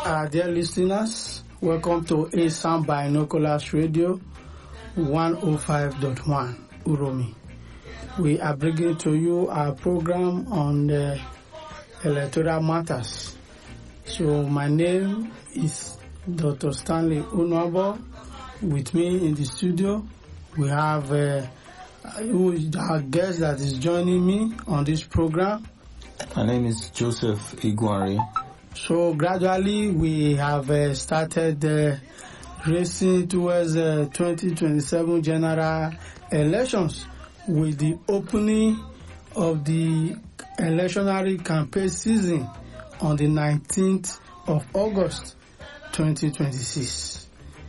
Dear listeners, welcome to ASAM Binoculars Radio 105.1 Uromi. We are bringing to you our program on the electoral matters. So my name is Dr. Stanley Unwabo. With me in the studio, we have our guest that is joining me on this program. My name is Joseph Iguari. So gradually we have started racing towards 2027 general elections with the opening of the electionary campaign season on the 19th of August 2026.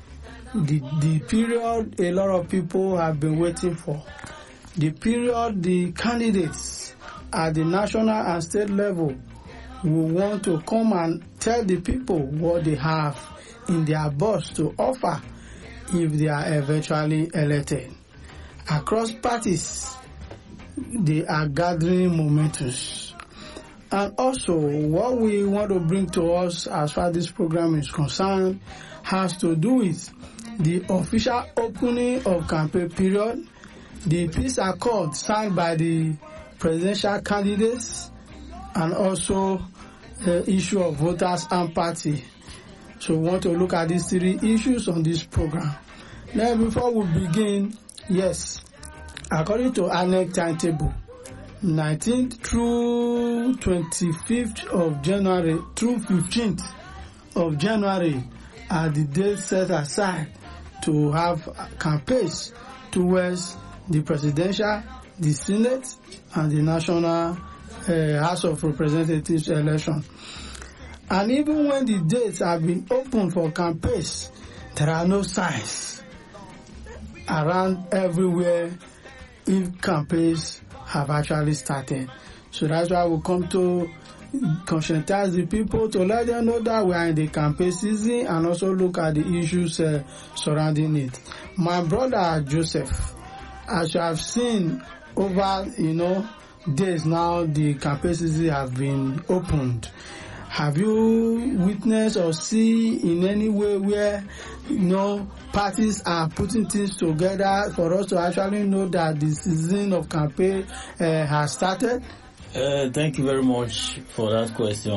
The period a lot of people have been waiting for. The period the candidates at the national and state level will want to come and tell the people what they have in their box to offer if they are eventually elected. Across parties, they are gathering momentum. And also, what we want to bring to us as far as this program is concerned has to do with the official opening of campaign period, the peace accord signed by the presidential candidates, and also the issue of voters and party. So we want to look at these three issues on this program. Now, before we begin, yes, according to INEC timetable, 19th through 25th of January through 15th of January are the dates set aside to have campaigns towards the presidential, the Senate, and the National House of Representatives election. And even when the dates have been open for campaigns, there are no signs around everywhere if campaigns have actually started. So that's why we come to conscientize the people to let them know that we are in the campaign season and also look at the issues surrounding it. My brother Joseph, as you have seen over, days now, the campaign season have been opened. Have you witnessed or see in any way where, parties are putting things together for us to actually know that the season of campaign has started? Thank you very much for that question.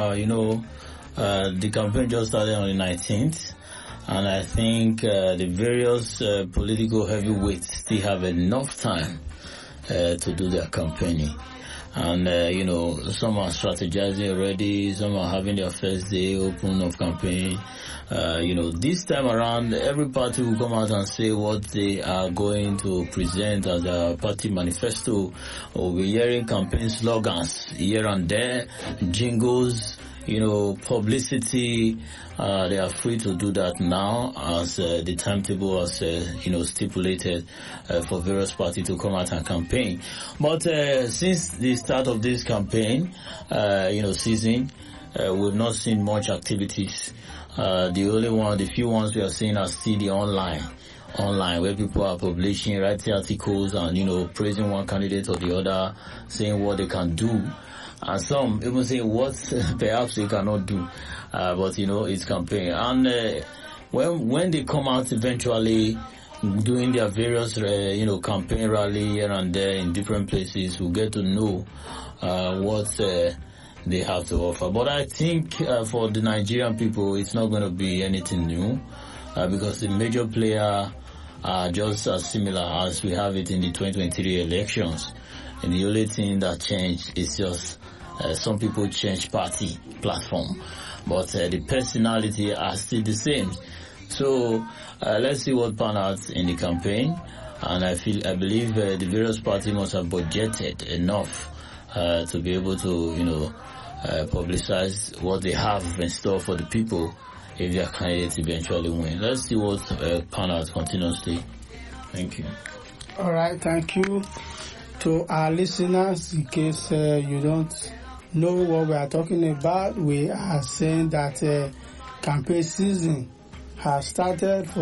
The campaign just started on the 19th. And I think the various political heavyweights still have enough time to do their campaigning. And, some are strategizing already, some are having their first day open of campaign. This time around, every party will come out and say what they are going to present as a party manifesto. We'll be hearing campaign slogans here and there, jingles, publicity. They are free to do that now as the timetable was, stipulated for various parties to come out and campaign. But since the start of this campaign, season, we've not seen much activities. The few ones we are seeing are still the online where people are publishing, writing articles and, praising one candidate or the other, saying what they can do. And some even say what perhaps they cannot do. But it's campaign. And when they come out eventually doing their various, campaign rally here and there in different places, we'll get to know what they have to offer. But I think for the Nigerian people, it's not going to be anything new because the major player are just as similar as we have it in the 2023 elections. And the only thing that changed is just some people change party platform, but the personality are still the same. So let's see what pans out in the campaign. And I believe the various parties must have budgeted enough to be able to, publicize what they have in store for the people if their candidates eventually win. Let's see what pans out continuously. Thank you. All right, thank you. To our listeners, in case you don't know what we are talking about, we are saying that campaign season has started for